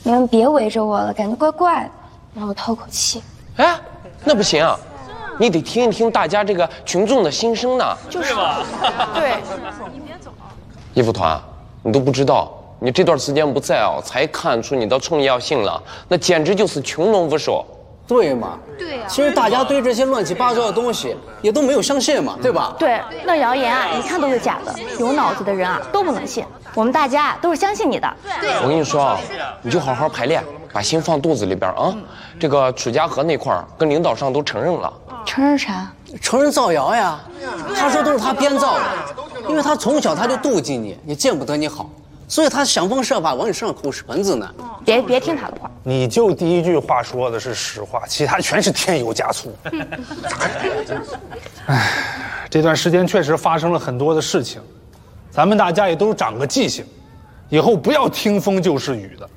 你们别围着我了，感觉怪怪的，让我透口气。 哎，那不行啊，你得听一听大家这个群众的心声呢。 就是嘛， 对。 叶副团，你都不知道，你这段时间不在啊，才看出你的重要性了，那简直就是群龙无首。 对嘛？ 对呀。 其实大家对这些乱七八糟的东西也都没有相信嘛，对吧？ 对，那谣言啊，一看都是假的，有脑子的人啊都不能信。我们大家都是相信你的。 对， 我跟你说啊，你就好好排练，把心放肚子里边啊。这个楚家河那块儿跟领导上都承认了。 承认啥？ 承认造谣呀。他说都是他编造的，因为他从小他就妒忌你，也见不得你好，所以他想方设法往你身上扣屎盆子呢。 别听他的话。 你就第一句话说的是实话，其他全是添油加醋。哎，这段时间确实发生了很多的事情，咱们大家也都长个记性，以后不要听风就是雨的。